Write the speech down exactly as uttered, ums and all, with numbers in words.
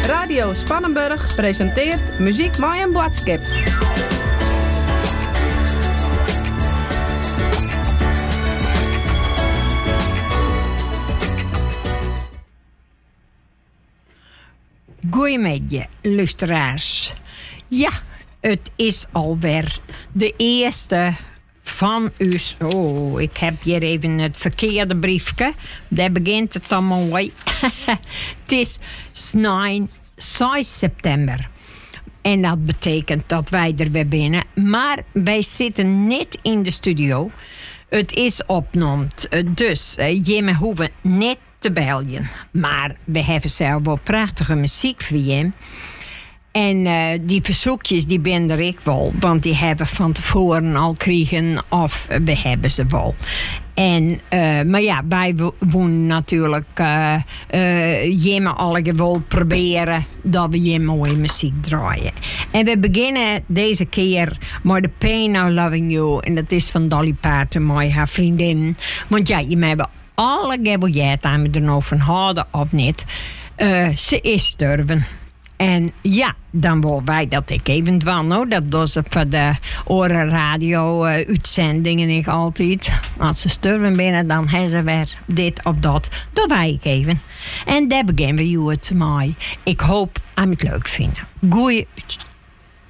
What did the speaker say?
Radio Spannenburg presenteert Muziek Mooi en Boodschap. Goeiemiddag, luisteraars. Ja, het is alweer de eerste van us. Oh, ik heb hier even het verkeerde briefje. Daar begint het dan mooi. Het is zes september. En dat betekent dat wij er weer binnen. Maar wij zitten net in de studio. Het is opgenomen. Dus je hoeven niet te bellen. Maar we hebben zelf wel prachtige muziek voor je. En uh, die verzoekjes die ben er ik wel. Want die hebben we van tevoren al kregen. Of we hebben ze wel. En, uh, maar ja, wij wonen natuurlijk uh, uh, je alle wel proberen dat we je mooie muziek draaien. En we beginnen deze keer met The Pain of Loving You. En dat is van Dolly Parton, mijn haar vriendin. Want ja, je hebben alle gebiljet aan me er nou van houden of niet. Uh, ze is sterven. En ja, dan wil wij dat ik eventueel, nou, dat doen ze voor de oren radio uh, uitzendingen ik altijd. Als ze sterven binnen, dan hebben ze weer dit of dat. Dat wij ik even. En daar beginnen we het mee. Ik hoop aan het leuk vinden. Goeie.